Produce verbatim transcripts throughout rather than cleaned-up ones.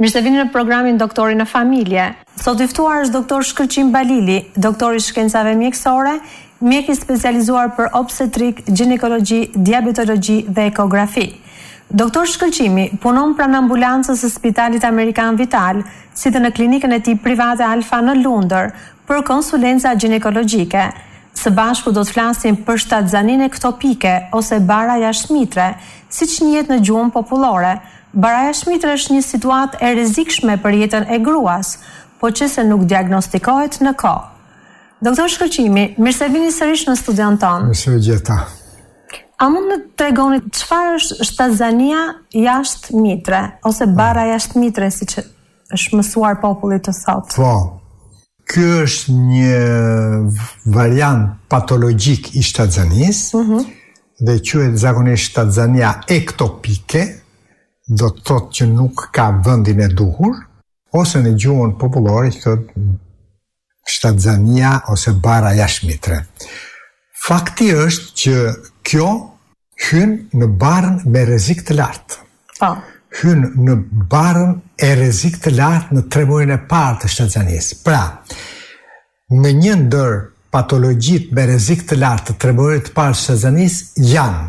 Mirë se vini në programin Doktori në Familje. Sot i ftuar është doktor Shkëlqim Balili, doktor i shkencave mjekësore, mjek i specializuar për obstetrik, ginekologji, diabetologji dhe ekografi. Doktor Shkëlqimi punon pranë ambulancës së Spitalit Amerikan Vital, si dhe në klinikën e tij private Alfa në Lundër, për konsulenca ginekologjike. Së bashku do të flasim për shtatzaninë ektopike ose bara jashtëmitre, siç njihet në gjuhën popullore. Baraja jashtëmitre është një situatë e rrezikshme për jetën e gruas, po që se nuk diagnostikohet në kohë. Doktor Shkëlqimi, mirë se vini sërish në studion tonë. Mirë se gjeta. A mund të tregoni çfarë është shtatzania jashtëmitre ose bara jashtëmitre, siç është mësuar populli të thotë? Po. Ky është një variant patologjik i shtatzanisë, mm-hmm. dhe quhet zakonisht shtatzania ektopike, do të thotë që nuk ka vendin e duhur, ose në gjuhën popullore thotë shtatzania ose bara jashtëmitre. Fakti është që kjo hyn në barën me rrezik të lartë. Po. Hyn në barën e rrezik të lartë në tre muajin e parë të shtatzanisë. Pra, në një ndër patologjitë me rrezik të lartë të tre muajit të parë të shtatzanisë janë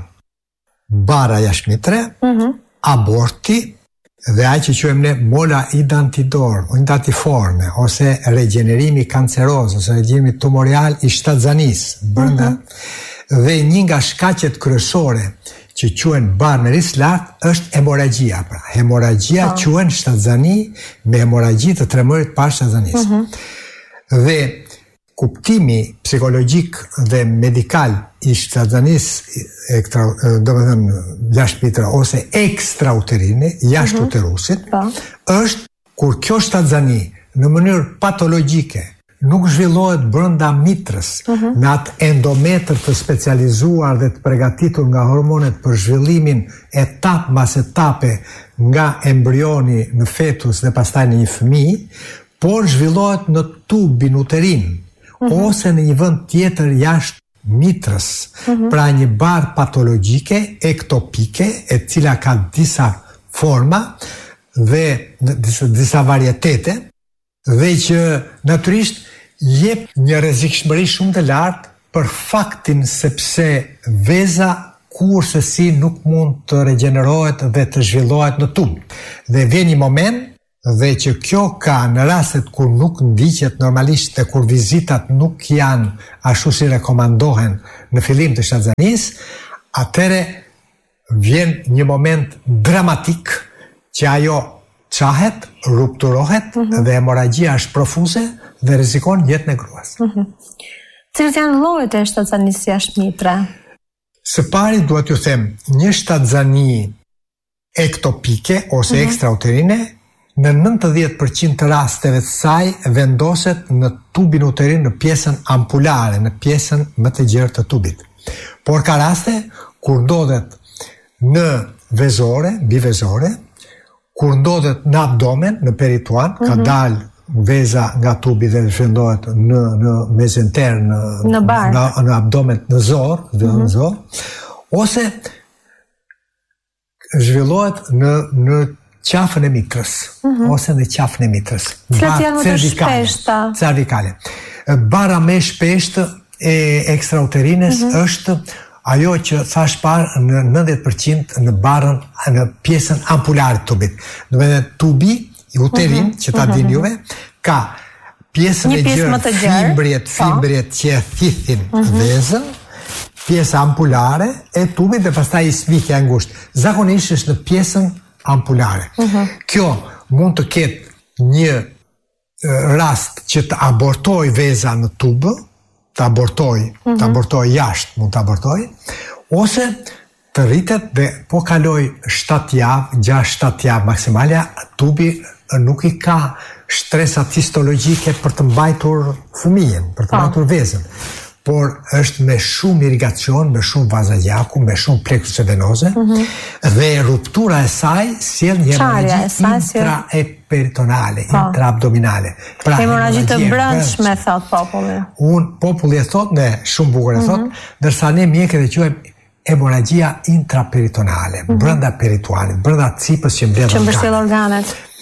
bara jashtëmitre, mm-hmm. aborti dhe ai që quajmë ne mola identidor, identiforme, ose regenerimi kanceroz, ose regenerimi tumorial i shtatzanisë brenda, mm-hmm. dhe një nga shkaqet kryesore që quhen barë me rrezik lart është hemoragjia. Pra, hemoragjia oh. quhen shtatzani me hemoragji të tre muajit të parë shtatzanisë. Mm-hmm. Dhe kuptimi psikologjik dhe medikal i shtatzanisë, do të thënë jashtëmitre ose ekstrauterine, jashtë uterusit, mm-hmm. është kur kjo shtatzani në mënyrë patologjike nuk zhvillohet brenda mitrës, mm-hmm. në atë endometër të specializuar dhe të përgatitur nga hormonet për zhvillimin etap mas etape nga embrioni në fetus dhe pastaj në një fëmijë, por zhvillohet në tubin uterin, mm-hmm. ose në një vend tjetër jashtë mitrës, mm-hmm. pra një barë patologjike, ektopike, e cila ka disa forma dhe disa, disa varietete, dhe që natyrisht jep një rrezikshmëri shumë të lartë për faktin sepse veza kurse si nuk mund të regenerohet dhe të zhvillohet në tub. Dhe vjen një moment dhe që kjo ka në rastet kur nuk ndiqet normalisht dhe kur vizitat nuk janë ashtu si rekomandohen në fillim të shtatzanisë, atëre vjen një moment dramatik që ajo qahet, rupturohet, mm-hmm. dhe hemoragjia është profuze dhe rrezikon jetën e gruas. Mm-hmm. Cilat janë llojet e shtatzanisë jashtëmitre? Së pari duhet t'ju them, një shtatzani ektopike ose mm-hmm. ekstrauterine në nëntëdhjetë përqind të rasteve të saj vendoset në tubin uterin në pjesën ampulare, në pjesën më të gjerë të tubit. Por ka raste kur ndodhet në vezore, bivezore, kur ndodhet në abdomen, në perituan, mm-hmm. ka dalë veza nga tubi dhe vendohet në, në mezenter, në, në, në, në abdomen, në zor, mm-hmm. në zor, ose zhvillohet në, në qafën e mitrës, mm-hmm. ose në qafën e mitrës. Cilat janë më të shpeshta? Cervikale. Bara më e shpeshtë e ekstrauterinës mm-hmm. është ajo që thash parë në nëntëdhjetë përqind në barën, në pjesën ampulare të tubit. Do të thënë tubi i uterin, uh-huh, që ta uh-huh. dini juve, ka pjesën e gjerë, fimbret, fimbret që e thithin uh-huh. vezën, pjesa ampulare e tubit dhe pastaj i smikja e ngushtë. Zakonisht është në pjesën ampulare. Uh-huh. Kjo mund të ketë një rast që të abortoj veza në tubë, të abortoj, mm-hmm. të abortoj jashtë, mund të abortoj, ose të rritet dhe po kaloj shtatë javë, gjashtë shtatë javë maksimalja, tubi nuk i ka shtresat histologjike për të mbajtur fëmijën, për të mbajtur vezën. Por është me shumë irigacion, me shumë vazagjaku, me shumë plexuse venoze, mm-hmm. dhe ruptura e saj sjell një hemoragji intraperitonale, intraabdominale. Pra, hemoragji të brendshme, thot populli. Un populli e thot, ne shumë bukur e thot, mm-hmm. ndërsa ne mjekët e quajmë hemorragjia intraperitonale, mm-hmm. brenda perituanit, brenda cipës që mbledh organet. Që mbështjell organet.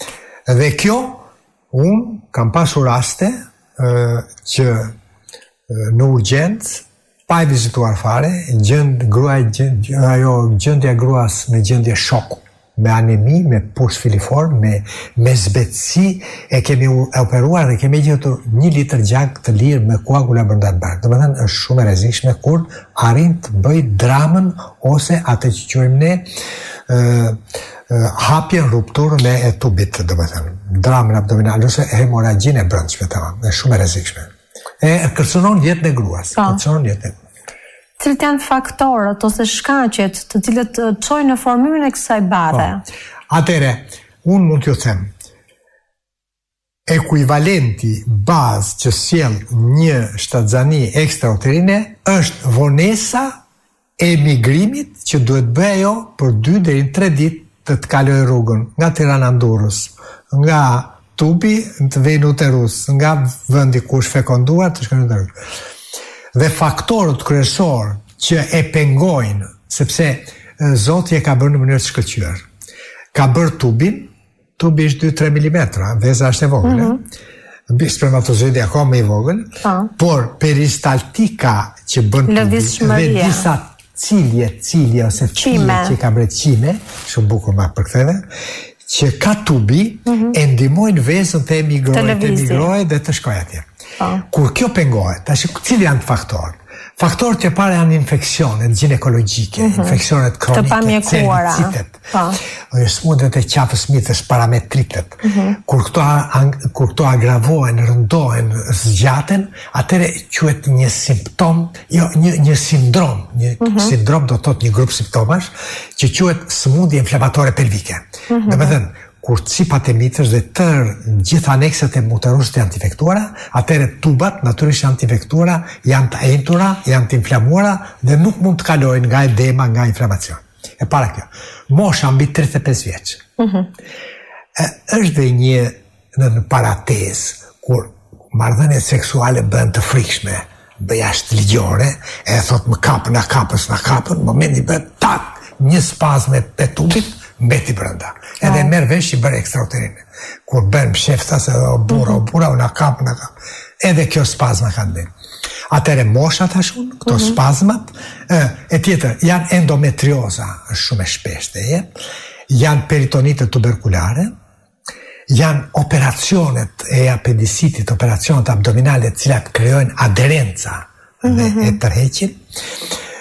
Dhe kjo, unë kam pasur raste uh, që uh, në urgjencë, pa e vizituar fare, gjend, gruaj, gjend, ajo, gjendja gruas me gjendje shoku, me anemi, me puls filiform, me, me zbetësi, e kemi operuar dhe kemi gjetur një litër gjak të lirë me koagula brenda të barë. Dhe më thënë, është shumë e rrezikshme kur arrin të bëj dramën ose atë që quajmë ne uh, uh, hapjen rupturën e tubit, dhe më thënë, dramën abdominale ose hemoragjinë e brendshme, tamam, është shumë e rrezikshme. E kërcënon jetën e gruas, kërcënon jetën e gruas. Cilët janë faktorët ose shkaqet të cilët çojnë në formimin e kësaj bare? Atëre, unë mund t'ju them, ekuivalenti bazë që sjell një shtatzani ekstrauterine është vonesa e migrimit që duhet bëjo për dy deri në tre ditë të të kaloj rrugën nga Tirana në Durrës, nga tubi të vej në uterus, nga vendi ku është fekonduar të shkojnë në uterus. Dhe faktorët kryesor që e pengojnë, sepse Zoti e ka bërë në mënyrë të shkëlqyer. Ka bërë tubin, tubi është dy tre milimetra, veza është e vogël, mm-hmm. spermatozoidi akoma i vogël, ah. por peristaltika që bën tubi dhe disa cilje, cilje ose cilje që ka bërë qime, shumë bukur ma për këtëve, që ka tubi mm-hmm. e ndihmojnë vezën të emigrojë, të emigrojë dhe të shkojë atje. Oh. Kur kjo pengohet, tash cili janë faktorët? Faktorët e parë janë infeksionet ginekologjike, mm-hmm. infeksionet kronike, cervicitet, oh. smundet e qafës mitës, parametritet. Mm-hmm. Kur këto kur këto agravohen, rëndohen, zgjaten, atëre quhet një simptom, jo një një sindrom, një mm-hmm. sindrom do të thotë një grup simptomash që quhet sëmundje inflamatore pelvike. Mm-hmm. Domethënë kur cipat e mitës dhe tërë gjithë anekset e uterusit janë të infektuara, atëre tubat natyrisht janë të infektuara, janë të entura, janë të inflamuara dhe nuk mund të kalojnë nga edema, nga inflamacion. E para kjo. Mosha mbi tridhjetë e pesë vjeç. Mm-hmm. e, është dhe një në paratezë kur marrëdhëniet seksuale bëhen të frikshme, bëj jashtë ligjore, e thot më kapën, na kapës, na kapën, në momentin bëhet tak, një spazme e tubit, mbeti brenda. Edhe oh. merr vesh i bërë ekstrauterine. Kur bën shefta se o burra, o burra, una kap, una kap. Edhe kjo spazma ka bën. Atëre mosha tashun, këto mm-hmm. spazmat, e, e tjetër, janë endometrioza, është shumë e shpeshtë, e, janë peritonitet tuberkulare, janë operacionet e apendicitit, operacionet abdominale, cilat krijojnë aderenca mm-hmm. dhe e tërheqin.